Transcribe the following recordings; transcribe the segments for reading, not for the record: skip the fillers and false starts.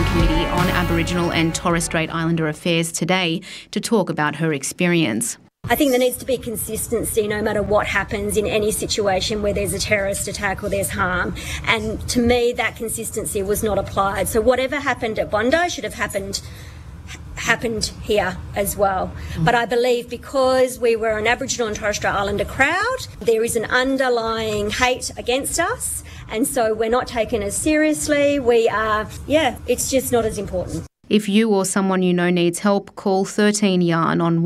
Committee on Aboriginal and Torres Strait Islander Affairs today to talk about her experience. I think there needs to be consistency no matter what happens in any situation where there's a terrorist attack or there's harm. And to me, that consistency was not applied. So whatever happened at Bondi should have happened here as well. But I believe because we were an Aboriginal and Torres Strait Islander crowd, there is an underlying hate against us. And so we're not taken as seriously. It's just not as important. If you or someone you know needs help, call 13 Yarn on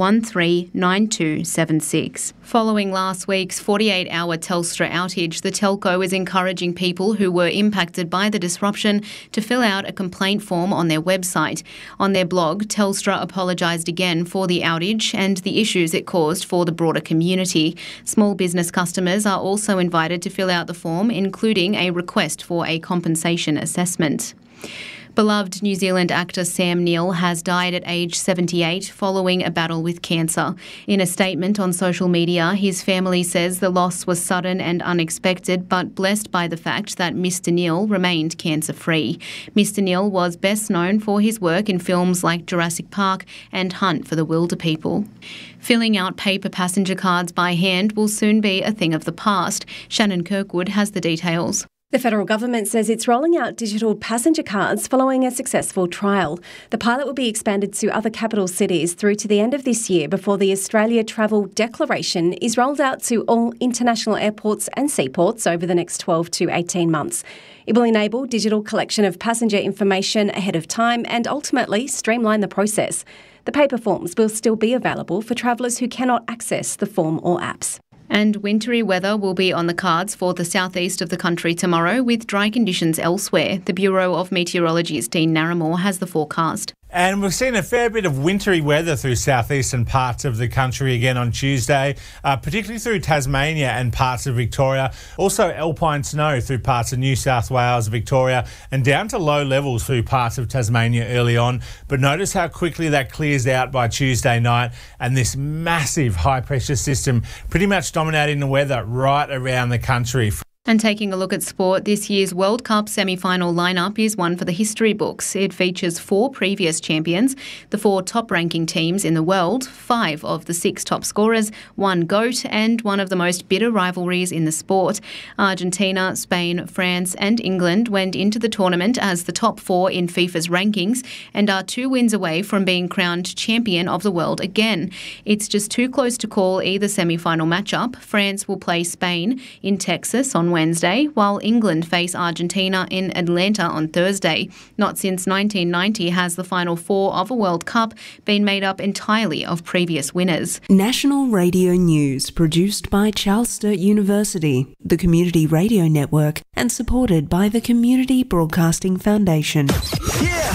139276. Following last week's 48-hour Telstra outage, the telco is encouraging people who were impacted by the disruption to fill out a complaint form on their website. On their blog, Telstra apologised again for the outage and the issues it caused for the broader community. Small business customers are also invited to fill out the form, including a request for a compensation assessment. Beloved New Zealand actor Sam Neill has died at age 78 following a battle with cancer. In a statement on social media, his family says the loss was sudden and unexpected, but blessed by the fact that Mr. Neill remained cancer-free. Mr. Neill was best known for his work in films like Jurassic Park and Hunt for the Wilderpeople. Filling out paper passenger cards by hand will soon be a thing of the past. Shannon Kirkwood has the details. The federal government says it's rolling out digital passenger cards following a successful trial. The pilot will be expanded to other capital cities through to the end of this year before the Australia Travel Declaration is rolled out to all international airports and seaports over the next 12 to 18 months. It will enable digital collection of passenger information ahead of time and ultimately streamline the process. The paper forms will still be available for travellers who cannot access the form or apps. And wintry weather will be on the cards for the southeast of the country tomorrow, with dry conditions elsewhere. The Bureau of Meteorology's Dean Narramore has the forecast. And we've seen a fair bit of wintry weather through southeastern parts of the country again on Tuesday, particularly through Tasmania and parts of Victoria. Also alpine snow through parts of New South Wales, Victoria, and down to low levels through parts of Tasmania early on. But notice how quickly that clears out by Tuesday night, and this massive high-pressure system pretty much dominating the weather right around the country. And taking a look at sport, this year's World Cup semi-final lineup is one for the history books. It features 4 previous champions, the 4 top-ranking teams in the world, 5 of the 6 top scorers, 1 GOAT, and one of the most bitter rivalries in the sport. Argentina, Spain, France and England went into the tournament as the top 4 in FIFA's rankings and are 2 wins away from being crowned champion of the world again. It's just too close to call either semi-final matchup. France will play Spain in Texas on Wednesday, while England face Argentina in Atlanta on Thursday. Not since 1990 has the Final 4 of a World Cup been made up entirely of previous winners. National Radio News, produced by Charles Sturt University, the Community Radio Network, and supported by the Community Broadcasting Foundation. Yeah!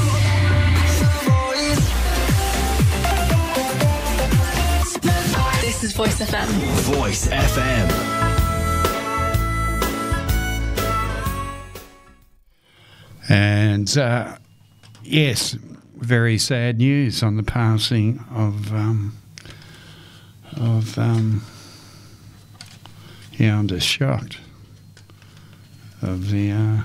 This is Voice FM. Voice FM. And yes, very sad news on the passing of I'm just shocked of the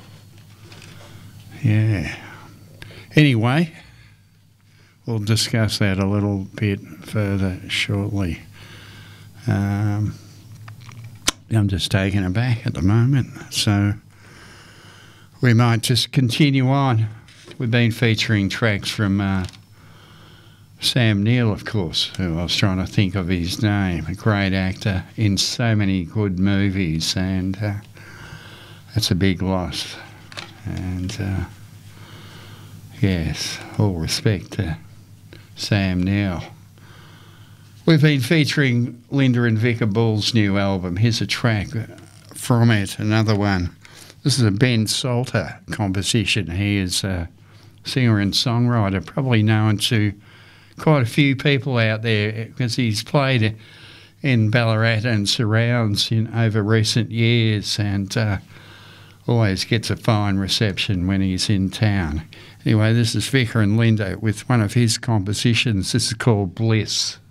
Anyway, we'll discuss that a little bit further shortly. I'm just taken aback at the moment, so we might just continue on. We've been featuring tracks from Sam Neill, of course, who I was trying to think of his name, a great actor in so many good movies, and that's a big loss. And yes, all respect to Sam Neill. We've been featuring Linda and Vicar Bull's new album. Here's a track from it, another one. This is a Ben Salter composition. He is a singer and songwriter, probably known to quite a few people out there because he's played in Ballarat and surrounds over recent years and always gets a fine reception when he's in town. Anyway, this is Vicar and Linda with one of his compositions. This is called Bliss.